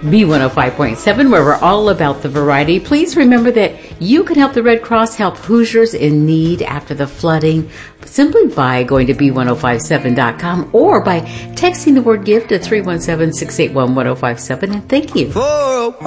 B105.7, where we're all about the variety. Please remember that you can help the Red Cross help Hoosiers in need after the flooding simply by going to B1057.com or by texting the word gift to 317-681-1057. And thank you.